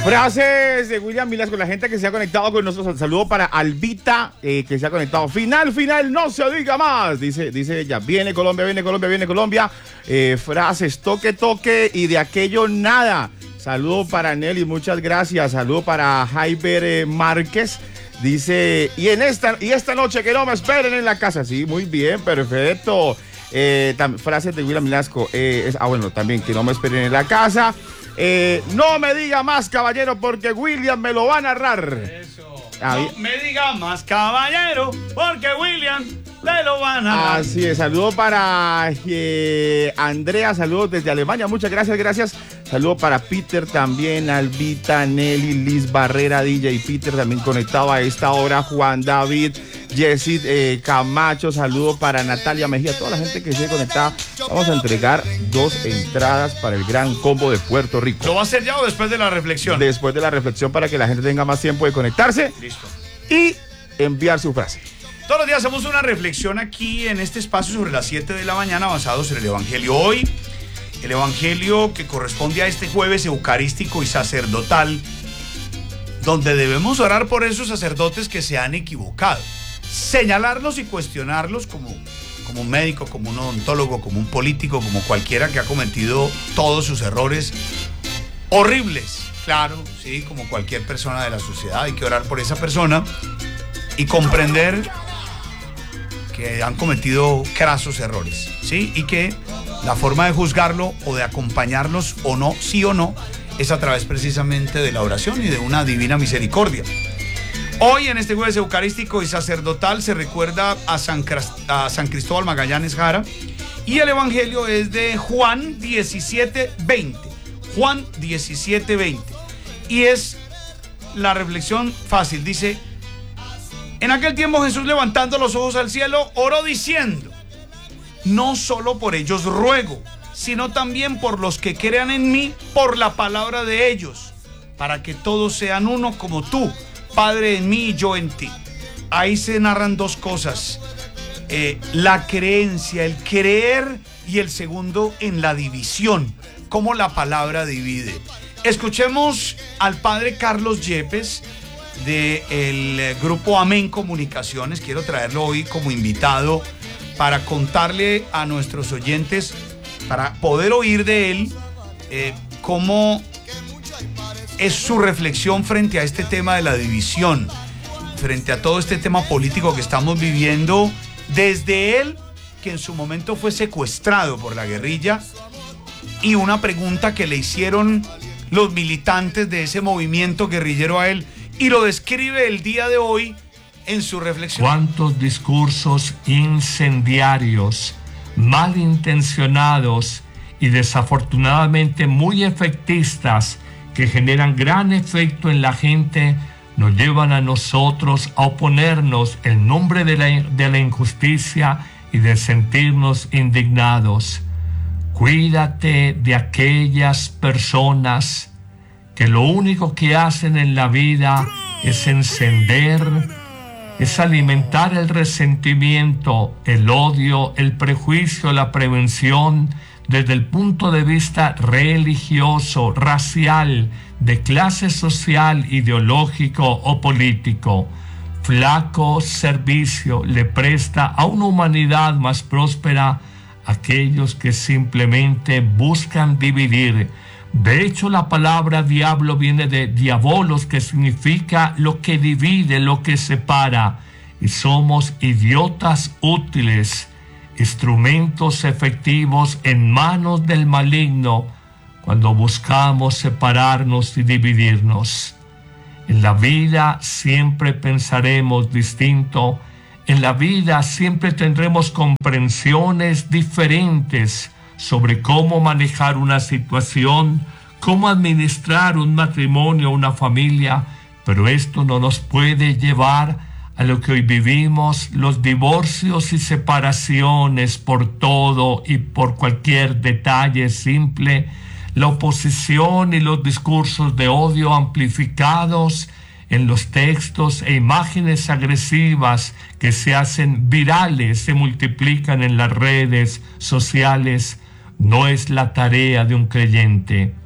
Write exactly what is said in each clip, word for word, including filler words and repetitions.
Frases de William Vilas con la gente que se ha conectado con nosotros. Saludo para Albita, eh, que se ha conectado. Final, final, no se diga más. Dice, dice ella, viene Colombia, viene Colombia, viene Colombia. Eh, frases, toque, toque y de aquello nada. Saludo para Nelly, muchas gracias. Saludo para Jaiber eh, Márquez. Dice, y en esta, y esta noche que no me esperen en la casa. Sí, muy bien, perfecto. Eh, tam, frases de William Vilasco. Eh, es, ah, bueno, también que no me esperen en la casa. Eh, no me diga más, caballero, porque William me lo va a narrar. Eso. No me diga más, caballero, porque William me lo va a narrar. Así es. Saludo para eh, Andrea, saludos desde Alemania. Muchas gracias, gracias. Saludo para Peter también, Albita, Nelly, Liz Barrera, D J Peter también conectado a esta hora. Juan David, Jessit eh, Camacho, saludo para Natalia Mejía, toda la gente que se conectada. Vamos a entregar dos entradas para el gran combo de Puerto Rico. ¿Lo va a hacer ya o después de la reflexión? Después de la reflexión, para que la gente tenga más tiempo de conectarse. Listo. Y enviar su frase. Todos los días hacemos una reflexión aquí en este espacio sobre las siete de la mañana basados en el Evangelio. Hoy, el Evangelio que corresponde a este jueves eucarístico y sacerdotal, donde debemos orar por esos sacerdotes que se han equivocado, señalarlos y cuestionarlos como, como un médico, como un odontólogo, como un político, como cualquiera que ha cometido todos sus errores horribles. Claro, sí, como cualquier persona de la sociedad, hay que orar por esa persona y comprender que han cometido crasos errores, ¿sí? Y que la forma de juzgarlo o de acompañarlos o no, sí o no, es a través precisamente de la oración y de una divina misericordia. Hoy en este jueves eucarístico y sacerdotal se recuerda a San, a San Cristóbal Magallanes Jara y el Evangelio es de Juan diecisiete veinte. Juan diecisiete veinte. Y es la reflexión fácil, dice: en aquel tiempo Jesús, levantando los ojos al cielo, oró diciendo: no solo por ellos ruego, sino también por los que crean en mí por la palabra de ellos, para que todos sean uno como tú, Padre, en mí y yo en ti. Ahí se narran dos cosas, eh, la creencia, el creer, y el segundo en la división, cómo la palabra divide. Escuchemos al padre Carlos Yepes del grupo Amén Comunicaciones. Quiero traerlo hoy como invitado para contarle a nuestros oyentes, para poder oír de él eh, cómo es su reflexión frente a este tema de la división, frente a todo este tema político que estamos viviendo, desde él, que en su momento fue secuestrado por la guerrilla, y una pregunta que le hicieron los militantes de ese movimiento guerrillero a él, y lo describe el día de hoy en su reflexión. ¿Cuántos discursos incendiarios, malintencionados y desafortunadamente muy efectistas, que generan gran efecto en la gente, nos llevan a nosotros a oponernos en nombre de la, de la injusticia y de sentirnos indignados? Cuídate de aquellas personas que lo único que hacen en la vida es encender, es alimentar el resentimiento, el odio, el prejuicio, la prevención desde el punto de vista religioso, racial, de clase social, ideológico o político. Flaco servicio le presta a una humanidad más próspera aquellos que simplemente buscan dividir. De hecho, la palabra diablo viene de diabolos, que significa lo que divide, lo que separa. Y somos idiotas útiles, instrumentos efectivos en manos del maligno cuando buscamos separarnos y dividirnos. En la vida siempre pensaremos distinto. En la vida siempre tendremos comprensiones diferentes sobre cómo manejar una situación, cómo administrar un matrimonio, una familia, pero esto no nos puede llevar a lo que hoy vivimos, los divorcios y separaciones por todo y por cualquier detalle simple, la oposición y los discursos de odio amplificados en los textos e imágenes agresivas que se hacen virales, se multiplican en las redes sociales. No es la tarea de un creyente.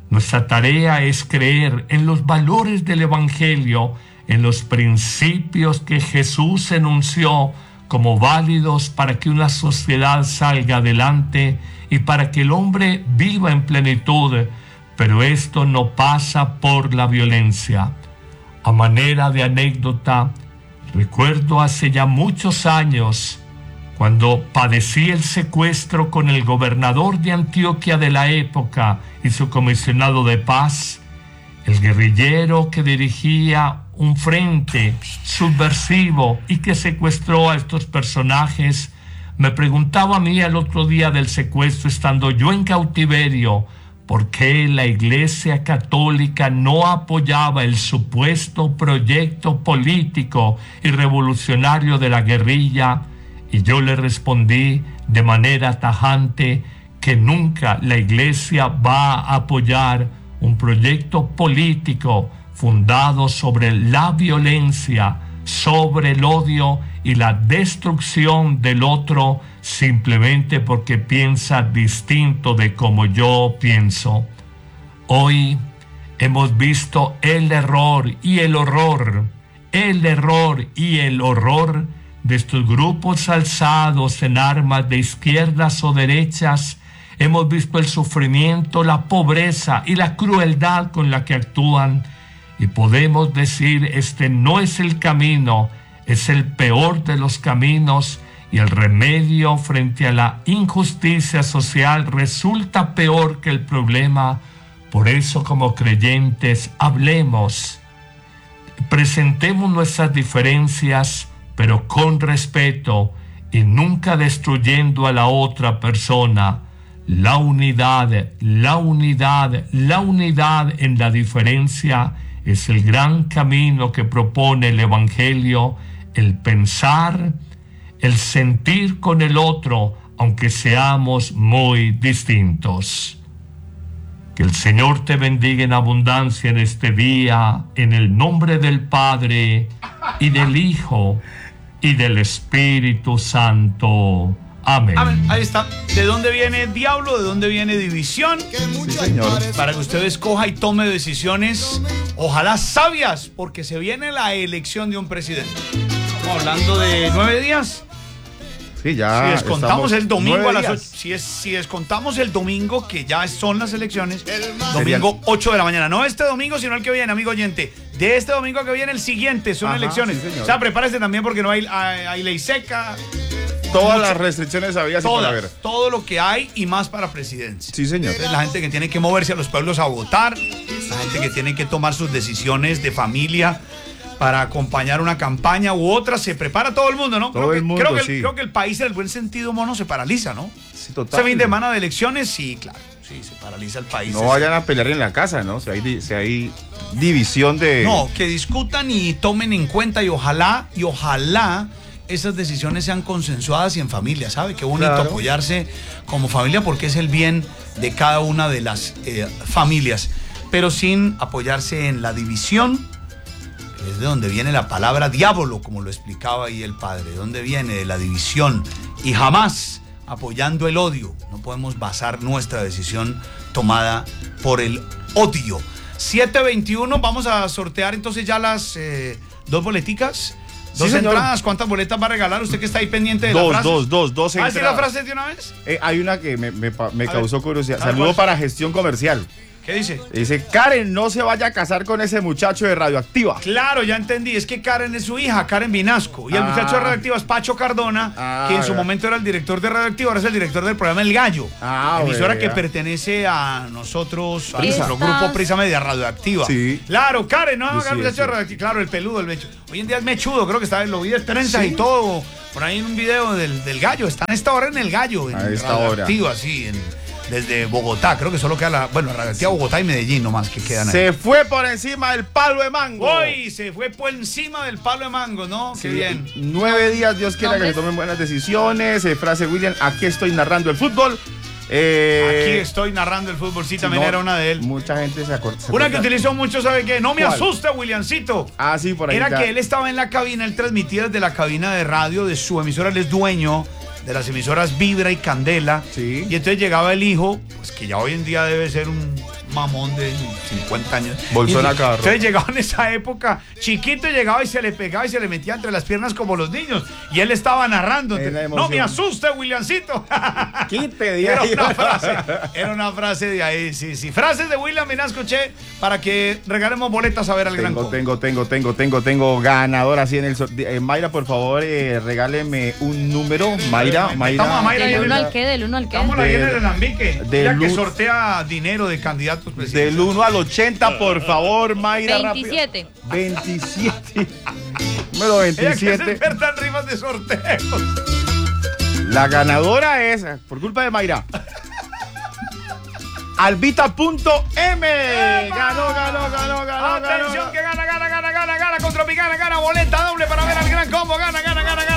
Nuestra tarea es creer en los valores del Evangelio, en los principios que Jesús enunció como válidos para que una sociedad salga adelante y para que el hombre viva en plenitud, pero esto no pasa por la violencia. A manera de anécdota, recuerdo hace ya muchos años, cuando padecí el secuestro con el gobernador de Antioquia de la época y su comisionado de paz, el guerrillero que dirigía un frente subversivo y que secuestró a estos personajes, me preguntaba a mí al otro día del secuestro, estando yo en cautiverio, por qué la Iglesia Católica no apoyaba el supuesto proyecto político y revolucionario de la guerrilla, y yo le respondí de manera tajante que nunca la Iglesia va a apoyar un proyecto político fundado sobre la violencia, sobre el odio y la destrucción del otro simplemente porque piensa distinto de como yo pienso. Hoy hemos visto el error y el horror, el error y el horror de estos grupos alzados en armas de izquierdas o derechas. Hemos visto el sufrimiento, la pobreza y la crueldad con la que actúan, y podemos decir, este no es el camino, es el peor de los caminos, y el remedio frente a la injusticia social resulta peor que el problema. Por eso, como creyentes, hablemos, presentemos nuestras diferencias, pero con respeto y nunca destruyendo a la otra persona. La unidad, la unidad, la unidad en la diferencia es el gran camino que propone el Evangelio, el pensar, el sentir con el otro, aunque seamos muy distintos. Que el Señor te bendiga en abundancia en este día, en el nombre del Padre, y del Hijo, y del Espíritu Santo. Amén. Amén. Ahí está. ¿De dónde viene diablo? ¿De dónde viene división? Sí, señor. Para que usted escoja y tome decisiones, ojalá sabias, porque se viene la elección de un presidente. Estamos hablando de nueve días. Sí, ya. Si descontamos el domingo a las ocho, días. si, es, si descontamos el domingo, que ya son las elecciones, Serían- domingo ocho de la mañana. No este domingo, sino el que viene, amigo oyente. De este domingo que viene, el siguiente, son Ajá, elecciones. sí, señor. O sea, prepárese también porque no hay, hay, hay ley seca. Todas las restricciones había sin Todas, haber. todo lo que hay y más para presidencia. Sí, señor. Entonces, la gente que tiene que moverse a los pueblos a votar, la gente que tiene que tomar sus decisiones de familia para acompañar una campaña u otra, se prepara todo el mundo, ¿no? Todo creo que, el mundo, creo que, sí. creo que el país, en el buen sentido, mono, se paraliza, ¿no? Sí, total. Ese fin de semana de elecciones, sí, claro. Sí, se paraliza el país. No vayan a pelear en la casa, ¿no? Si hay, di- si hay división de... No, que discutan y tomen en cuenta y ojalá, y ojalá esas decisiones sean consensuadas y en familia, ¿sabe? Qué bonito Claro. apoyarse como familia porque es el bien de cada una de las eh, familias, pero sin apoyarse en la división. Es de donde viene la palabra diablo, como lo explicaba ahí el padre, de donde viene de la división, y jamás apoyando el odio. No podemos basar nuestra decisión tomada por el odio. siete veintiuno, vamos a sortear entonces ya las eh, dos boleticas, dos Sí, señor. entradas. ¿Cuántas boletas va a regalar usted que está ahí pendiente de la Dos, frase? dos, dos, dos ¿Va a decir entradas. la frase de una vez? Eh, hay una que me, me pa- me A causó ver. curiosidad. A ver, Saludo ¿cuál? para gestión comercial. ¿Qué dice? Dice, Karen, no se vaya a casar con ese muchacho de Radioactiva. Claro, ya entendí. Es que Karen es su hija, Karen Vinasco. Y el Ah. muchacho de Radioactiva es Pacho Cardona, Ah, que en su vea. momento era el director de Radioactiva, ahora es el director del programa El Gallo. Ah, emisora vea. que pertenece a nosotros, a Prisa. nuestro grupo Prisa Media Radioactiva. Sí. Claro, Karen, ¿no? Sí, el muchacho sí. de Radioactiva. Claro, el peludo, el mechudo. Hoy en día es mechudo, creo que está, lo vi de trenzas Sí. y todo. Por ahí en un video del, del Gallo. Está en esta hora en El Gallo, en A esta hora. Radioactiva, sí, en- desde Bogotá. Creo que solo queda la. Bueno, Radioactiva, Bogotá y Medellín nomás que quedan ahí. Se fue por encima del palo de mango. Hoy se fue por encima del palo de mango, ¿no? Qué Sí, bien. Nueve días, Dios quiera que se tomen buenas decisiones. Eh, frase William, aquí estoy narrando el fútbol. Eh, Aquí estoy narrando el fútbol, sí, si también no, era una de él. Mucha gente se acuerda. se Una que acuerda. utilizó mucho, ¿sabe qué? No me ¿Cuál? asusta, Williamcito. Ah, sí, por ahí. Era ya. que él estaba en la cabina, él transmitía desde la cabina de radio de su emisora, él es dueño de las emisoras Vibra y Candela. Sí. Y entonces llegaba el hijo, pues que ya hoy en día debe ser un mamón de cincuenta años. Bolsón Y- a carro. Entonces llegaba en esa época, chiquito llegaba y se le pegaba y se le metía entre las piernas como los niños. Y él estaba narrando. Es la No emoción. me asuste, Williamcito. Quite de Era ahí. una frase, era una frase de ahí, sí, sí. Frases de William Minascoche para que regalemos boletas a ver al Gran Tengo, Combo. tengo, tengo, tengo, tengo, tengo ganador así en el sorteo. Eh, Mayra, por favor, eh, regáleme un número. Mayra, Mayra. Metamos a Mayra ahí Del en uno el- al qué, del uno al qué. Estamos ahí en Del- el Alambique. del Ya que luz- sortea dinero de candidatos presidenciales. Del uno al ochenta, por favor, Mayra. rápido. veintisiete. veintisiete. Número Ella que es veintisiete. experta en rimas de sorteos. La ganadora es, por culpa de Mayra, Albita punto M. Ganó, ganó, ganó, ganó, Atención ganó. que gana, gana, gana, gana, gana. Contra Picana, gana boleta doble para ver al Gran Combo. Gana, gana, gana, gana.